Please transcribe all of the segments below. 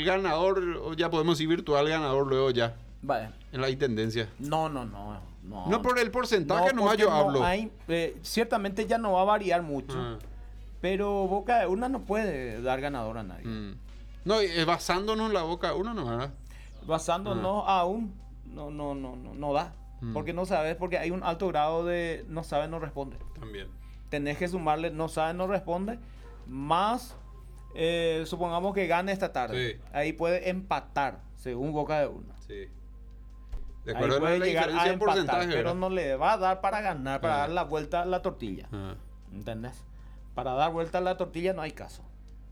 el ganador, o ya podemos decir virtual ganador luego ya. Vale. En la hay tendencia. No. No por el porcentaje, No, nomás porque yo no hablo. hay, ciertamente ya no va a variar mucho, Ah, pero Boca de Urna no puede dar ganador a nadie. No, basándonos en la boca, uno no, ¿verdad? Basándonos aún, no da. Porque no sabes, porque hay un alto grado de no sabe, no responde. También. Tenés que sumarle no sabe, no responde, más supongamos que gane esta tarde. Sí. Ahí puede empatar, según Boca de Urna. Sí. De Ahí acuerdo a puede la llegar diferencia a en empatar, porcentaje, pero ¿verdad? no le va a dar para ganar, para Ah. dar la vuelta a la tortilla. Ah. ¿Entendés? Para dar vuelta a la tortilla no hay caso.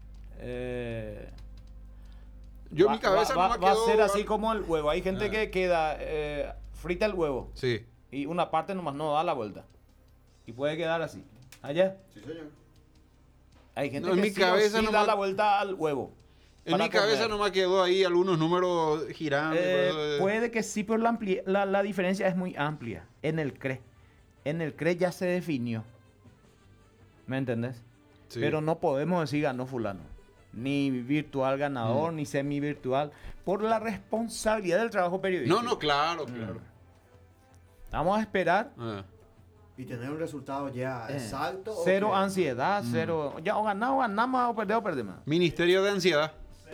Yo en mi cabeza va, nomás va a quedó- ser así como el huevo. Hay gente Ah. que queda frita el huevo Sí. y una parte nomás no da la vuelta. Y puede quedar así. Allá Sí, señor. hay gente No, en que mi sí o cabeza sí da nomás- la vuelta al huevo. En para mi cabeza comer. nomás quedó ahí algunos números girando. Puede que sí, pero la diferencia es muy amplia. En el CRE. En el CRE ya se definió. ¿Me entendés? Sí. Pero no podemos decir ganó fulano. Ni virtual ganador, ni semi virtual. Por la responsabilidad del trabajo periodístico. No, claro, claro. Vamos a esperar. Ah. Y tener un resultado ya exacto. ¿o Cero qué? ansiedad, cero. Ya o ganamos, o perdemos. Ministerio de Ansiedad.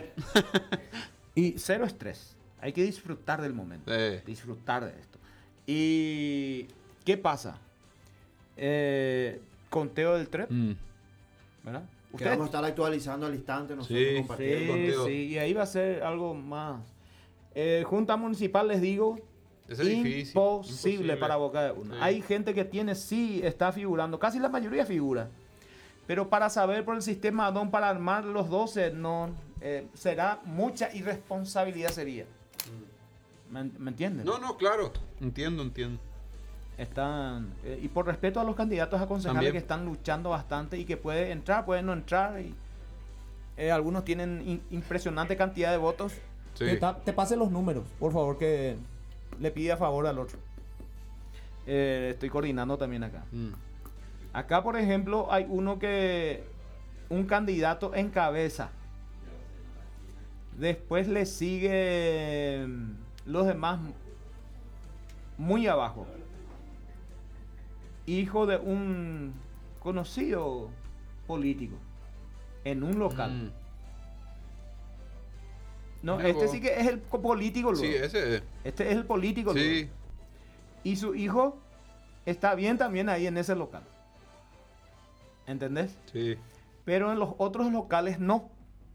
Y cero estrés. Hay que disfrutar del momento. Disfrutar de esto. ¿Y qué pasa? Conteo del TREP, ¿verdad? Que vamos a estar actualizando al instante nosotros Sí, compartiendo. el Sí, conteo. sí, y ahí va a ser algo más. Junta Municipal, les digo, Ese es difícil. imposible para Boca de Urna. Sí. Hay gente que sí está figurando, casi la mayoría figura. Pero para saber por el sistema DON, para armar los 12, no será mucha irresponsabilidad sería. ¿Me entienden? No, claro. Entiendo. Están y por respeto a los candidatos a concejales También. que están luchando bastante y que puede entrar, puede no entrar y algunos tienen impresionante cantidad de votos. Sí. Te pase los números, por favor, que le pide a favor al otro. Estoy coordinando también acá. Acá, por ejemplo, hay un candidato encabeza. Después le sigue los demás muy abajo. Hijo de un conocido político en un local. No, Mira este vos. sí que es el político luego. Sí, ese. Este es el político luego. Sí. Y su hijo está bien también ahí en ese local. ¿Entendés? Sí. Pero en los otros locales no.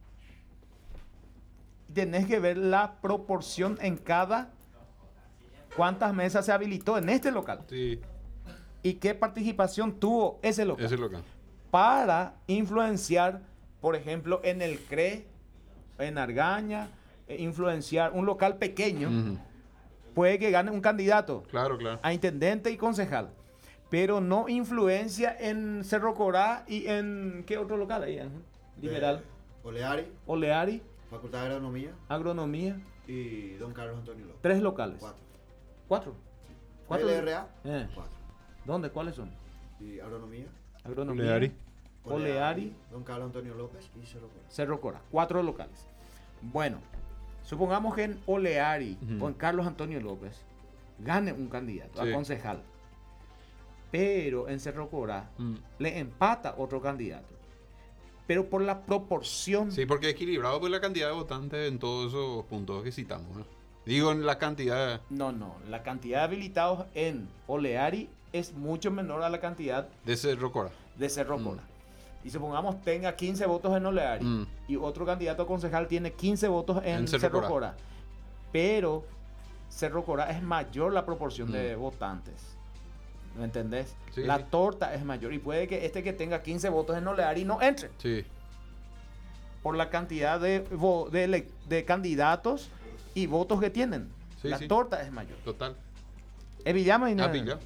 Tenés que ver la proporción en cuántas mesas se habilitó en este local. Sí. Y qué participación tuvo ese local. Ese local. Para influenciar, por ejemplo, en el CRE, en Argaña, influenciar un local pequeño. Puede que gane un candidato Claro. a intendente y concejal. Pero no influencia en Cerro Corá y en... ¿Qué otro local ahí? Liberal. Oleari, Oleari, Facultad de Agronomía Agronomía. y Don Carlos Antonio López. 3 locales. 4. 4. 4. LRA, 4. 4. ¿Dónde? ¿Cuáles son? Y Agronomía, Agronomía. Oleari. Oleari. Don Carlos Antonio López y Cerro Corá. Cerro Corá. 4 locales. Bueno, supongamos que en Oleari o en Carlos Antonio López gane un candidato Sí. a concejal. Pero en Cerro Corá le empata otro candidato. Pero por la proporción. Sí, porque es equilibrado por la cantidad de votantes en todos esos puntos que citamos. Digo, en la cantidad No. La cantidad de habilitados en Oleari es mucho menor a la cantidad de Cerro Corá. de Cerro Corá. Y supongamos tenga 15 votos en Oleari Mm. y otro candidato a concejal tiene 15 votos en En Cerro Cerro Corá. Corá. Pero Cerro Corá es mayor la proporción de votantes. ¿Me entendés? Sí. La torta es mayor y puede que que tenga 15 votos en Oleari no entre Sí. por la cantidad de candidatos y votos que tienen. Sí, la sí. torta es mayor. Total. Evillama y nada. Pilla.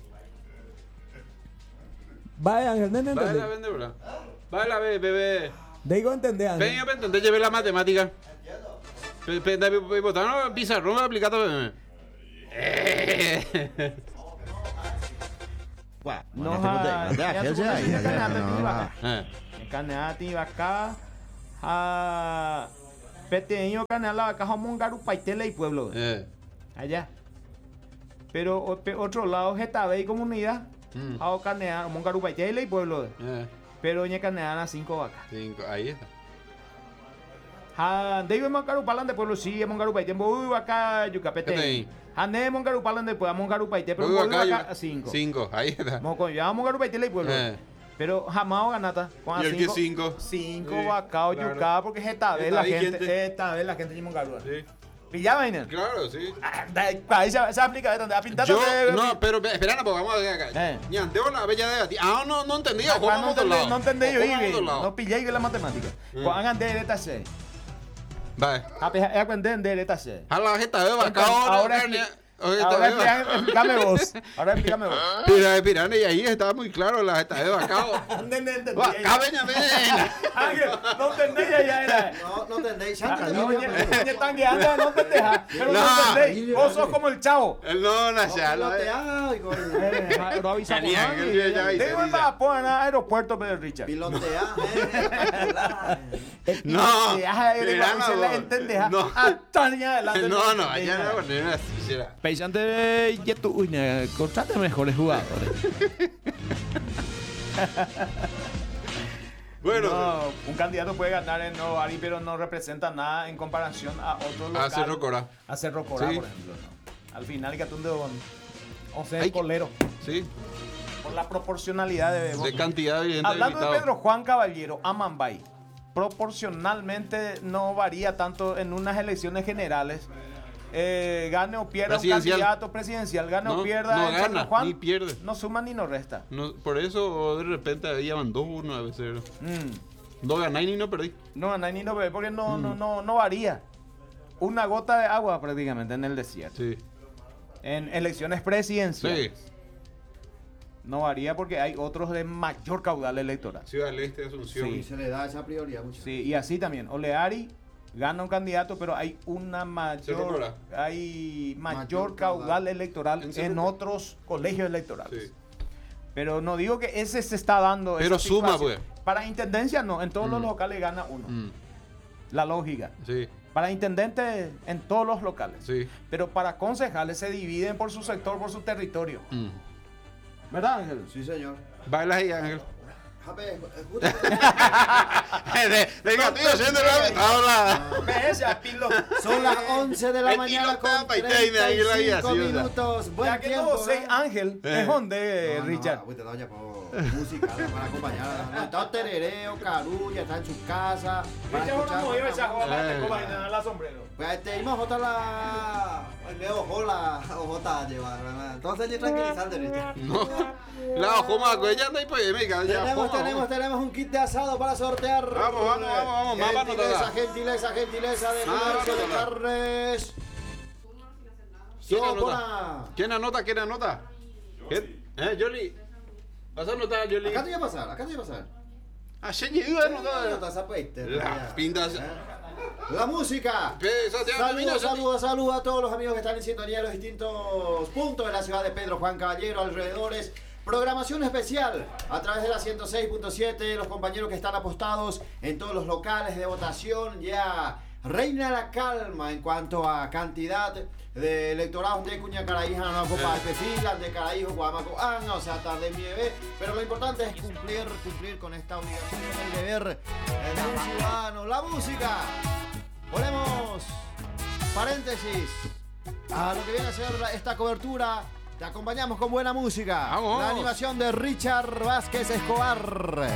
Vaya, Ángel, no Vale entendés. la vende, ¿verdad? Vale la bebé. Digo entender, Ángel. Venga, para entender, llevé la matemática. Botaron pizarrón aplicado. No, Canati va acá. Peteño Canal la vaca Mongaru Paitele y pueblo. Allá. Pero otro lado Getabe y comunidad. A Canea Mongaru Paitele y pueblo. Pero ñe Caneana 5 vacas. 5, ahí está. Digo Mongaru Palan de pueblo sí, Mongaru Paitele, uy vaca Yucapete. Ane Mongaru Palan de pueblo, Mongaru Paitele, pero uy vaca 5. 5, ahí está. Moco ya Mongaru Paitele y pueblo. Pero jamás ganata. ¿Y el que 5? 5 vacao yuca porque Getabe la gente. Esta vez la gente de Mongaru. Sí. ¿Pillaba vaina? Claro, sí. Ahí se aplica donde a pintar. Yo, no, pero espera, pues vamos a ver acá. Ñanteo la bella de ti. No entendía. No entendí yo, no pillé la matemática. Cuando han de esta se. Vale. A aprender de esta se. A la gente de vaca ahora explícame vos. Mira, y ahí estaba muy claro la jeta de bacao. Acá Ángel, no entendéis ya era. No entendéis. No están guiando, no entendés. Pero no entendéis. Vos sos como el chavo. No, Nachal. Lo avisamos. Tengo el mapa en el aeropuerto Pedro Richard. Pilotea. No. No. No, allá no poner una silla. Pensante de YouTube, contrate mejores jugadores. Bueno, un candidato puede ganar en Nuevo Ari, pero no representa nada en comparación a otro local. A Cerro Corá, sí. por ejemplo. ¿No? Al final, Catún de José Colero. Sí. Por la proporcionalidad de cantidad de hablando de Pedro Juan Caballero, Amambay, proporcionalmente no varía tanto en unas elecciones generales. Gane o pierda un candidato presidencial, gane o pierda no en gana, San Juan, ni pierde. No suma ni no resta. No, por eso de repente ahí van 2-1 a veces. No ganáis ni no perdí. No ganáis ni no perdí porque no varía. Una gota de agua prácticamente en el desierto. Sí. En elecciones presidenciales. Sí. No varía porque hay otros de mayor caudal electoral. Ciudad del Este, Asunción. Sí, se le da esa prioridad mucho. Sí, y así también. Oleari gana un candidato, pero hay mayor caudal electoral en otros colegios electorales. Sí. Pero no digo que ese se está dando. Pero suma, pues. Para intendencia no, en todos los locales gana uno. La lógica. Sí. Para intendente en todos los locales. Sí. Pero para concejales se dividen por su sector, por su territorio. ¿Verdad, Ángel? Sí, señor. Bailas ahí, Ángel. Venga, tío, haciendo la son las 11 de la mañana con 35 minutos. Buen tiempo. Ángel, es donde, Richard. Música para acompañar. Está terereo, carulla, está en su casa. Para escuchar. La sombrero. Pues íbamos a botar la. Ojota llevar, entonces es tranquilizante, Richard. No, la ojoma, ya no hay polémica. Tenemos un kit de asado para sortear. Vamos. Gentileza de Comercio de Carnes. ¿Quién anota? Jolly. ¿Vas a anotar, Jolly? Acá te voy a pasar. Las pintas. La música. Saludos a todos los amigos que están en sintonía de los distintos puntos de la ciudad de Pedro Juan Caballero, alrededores. Programación especial a través de la 106.7. Los compañeros que están apostados en todos los locales de votación. Ya reina la calma en cuanto a cantidad de electorados de Cuñacaraíja, no copa de Filas, de Caraíjo, Guamaco, o sea, tarde Mieve. Pero lo importante es cumplir con esta obligación, el deber del ciudadano. La música. Ponemos paréntesis a lo que viene a ser esta cobertura. Te acompañamos con buena música. Vamos. La animación de Richard Vázquez Escobar.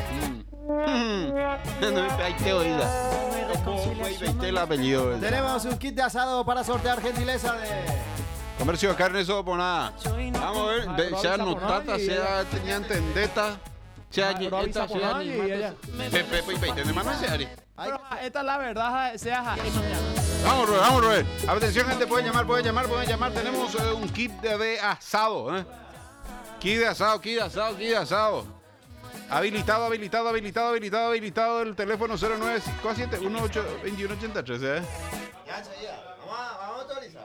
No me pegaste oída. El apellido. Tenemos un kit de asado para sortear, gentileza de Comercio de Carnes Soponada. Vamos a ver, ya notata, sea tenían tendeta, sea esta, sea animata. Pepe, de mano se haría. Esta es la verdad, Vamos, Robert. Atención, gente, pueden llamar. Tenemos un kit de asado. Kit de asado. Habilitado. El teléfono 0957 182183. Vamos a autorizar.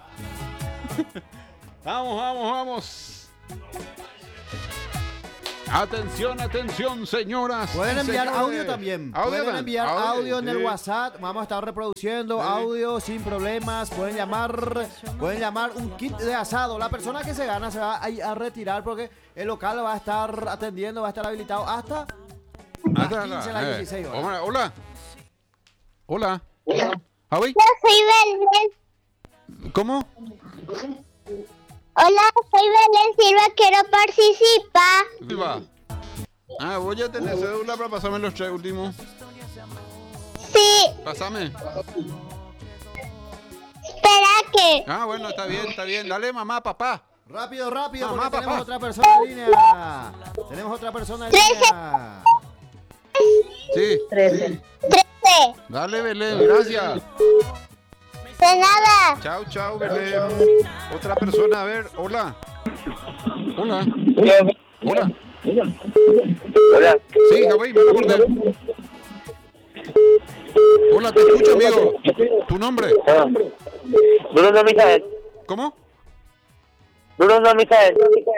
Vamos. Atención, atención, señoras. Pueden y enviar señores. audio también. Audio Pueden enviar también. audio en el Sí. WhatsApp. Vamos a estar reproduciendo audio sin problemas. Pueden llamar un kit de asado. La persona que se gana se va a retirar porque el local va a estar atendiendo, va a estar habilitado hasta las 15 a las 16 horas. Hola. Hola. Javi. Yo soy Belén. ¿Cómo? Hola, soy Belén Silva, quiero participar. Silva. Voy a tener cédula para pasarme los 3 últimos. Sí, Pásame. espera que... Bueno, está bien. Dale, mamá, papá. Rápido, Mamá, porque tenemos papá. otra persona en línea. Tenemos otra persona en línea. Sí. 13. Dale, Belén, gracias. De nada. Chao, Belén. Otra persona, a ver, hola. Hola. Sí, Javi, me acordé. Hola, te escucho, amigo. ¿Tu nombre? Bruno Misael. ¿Cómo? Bruno Misael.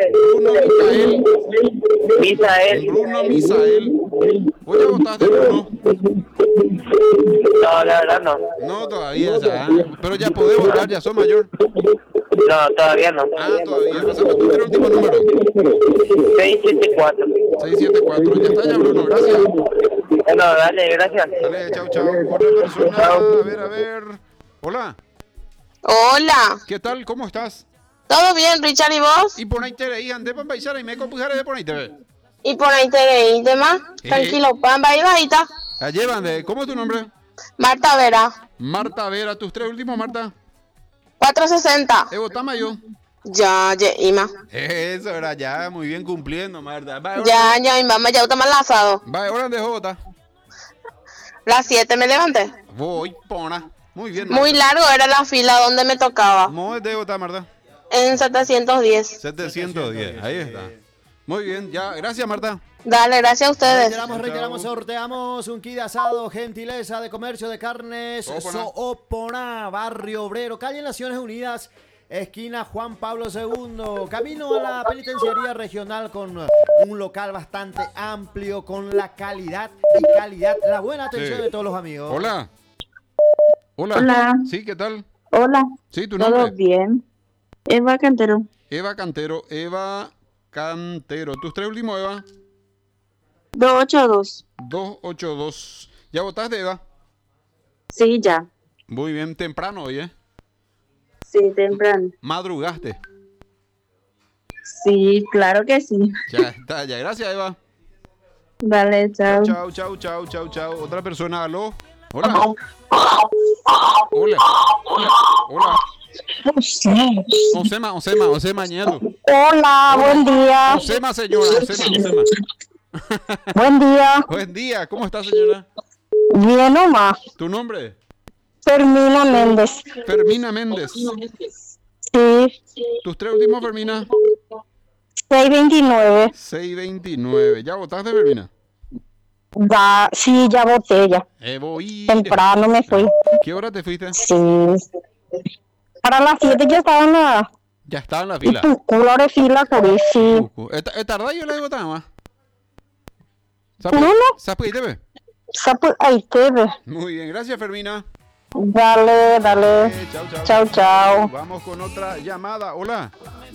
Bruno Misael. ¿Vos ya votaste, Bruno? No, la verdad no. No, todavía ya. Pero ya podés votar, ya sos mayor. No, todavía no. Todavía. Pasame tu último número. 674. 674. Ya está, ya, Bruno. Gracias. Bueno, dale, gracias. Dale, chao. Otra persona. A ver. Hola. Hola, ¿Qué tal? ¿Cómo estás? ¿todo bien, Richard, y vos? Y por ahí te veían de Pampaisara y me compujare de por ahí te ve. Y por ahí te veí, demás. Tranquilo, pamba ahí bajita. Llevan de. ¿Cómo es tu nombre? Marta Vera, Marta Vera. ¿Tus 3 últimos, Marta? 460. Votame yo. Ya, Ima. Eso era ya. Muy bien cumpliendo, Marta. Ya, Ima, ya está mal asado. Va, ahora dejo votar. Las 7 me levanté. Voy, pona. Muy bien, Marta. Muy largo era la fila donde me tocaba. ¿Cómo es de votar, Marta? En 710. 710. Ahí está. Muy bien, ya. Gracias, Marta. Dale, gracias a ustedes. Reiteramos, sorteamos un kit de asado, gentileza de comercio de carnes, Sooponá, Barrio Obrero, calle Naciones Unidas, esquina Juan Pablo II, camino a la penitenciaría regional con un local bastante amplio, con la calidad, la buena atención de todos los amigos. Hola. Hola. Sí, ¿qué tal? Hola. Sí, tu nombre. ¿Todo bien? Eva Cantero. Eva Cantero. ¿Tus 3 últimos, Eva? 282. 282. ¿Ya votaste, Eva? Sí, ya. Muy bien, temprano hoy, ¿eh? Sí, temprano. Madrugaste. Sí, claro que sí. Ya está, ya. Gracias, Eva. Dale, chao. Chao. Otra persona, aló. Hola. Osema, Ñero. Hola, buen día. Osema, señora, Osema. Buen día. Buen día, ¿cómo está, señora? Bien nomás. ¿Tu nombre? Fermina Méndez. Fermina Méndez. Sí. ¿Tus 3 últimos, Fermina? 629. 629. ¿Ya votaste, Fermina? Sí, ya voté ya. Voy. Temprano me fui. ¿Qué hora te fuiste? Sí. Para las 7 ya estaba en la... Ya estaba en la fila. Y tu culo de fila, Cori, sí. ¿Tardá yo le digo nada más? No. ¿Sapo y TV? Ahí te ve. Muy bien, gracias, Fermina. Dale. Chao. Vamos con otra llamada. Hola.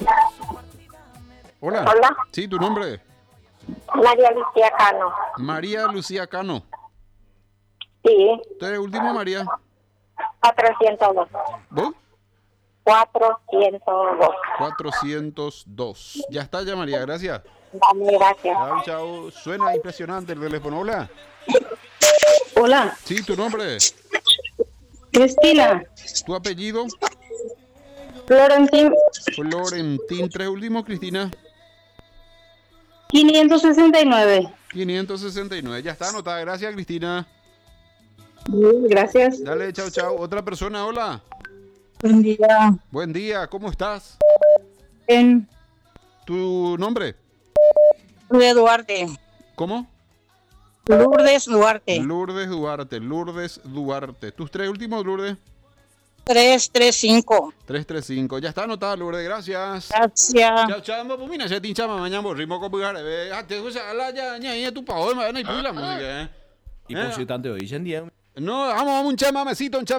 Hola. Sí, ¿tu nombre? María Lucía Cano. María Lucía Cano. Sí. ¿Tú eres último, María? 402. ¿Vos? 402. 402. Ya está, ya, María, gracias. Dale, gracias. Chao. Suena impresionante el teléfono. Hola. Hola. Sí, ¿tu nombre? Cristina. ¿Tu apellido? Florentín. Florentín. 3 últimos, Cristina. 569. 569. Ya está anotada. Gracias, Cristina. Gracias. Dale, chao. Otra persona, hola. Buen día. Buen día, ¿cómo estás? En ¿Tu nombre? Lourdes Duarte. ¿Cómo? Lourdes Duarte. Lourdes Duarte. ¿Tus 3 últimos, Lourdes? 335. 335. Ya está anotado, Lourdes, gracias. Gracias. Chao, chao, pues mira, se tincha mañana por ritmo con bugar, te gusta la ya tu pavo, me van a ir la música, Y por si tanto hoy en día. No, vamos un chama, mesito, un chama.